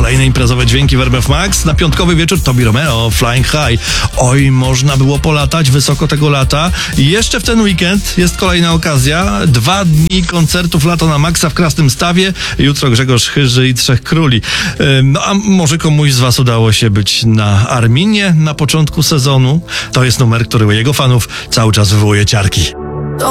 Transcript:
Kolejne imprezowe dźwięki w RMF Max. Na piątkowy wieczór Tobi Romeo, Flying High. Oj, można było polatać wysoko tego lata. I jeszcze w ten weekend jest kolejna okazja. 2 dni koncertów Lato na Maxa w Krasnym Stawie. Jutro Grzegorz Chyży i Trzech Króli. No a może komuś z was udało się być na Arminie na początku sezonu? To jest numer, który u jego fanów cały czas wywołuje ciarki.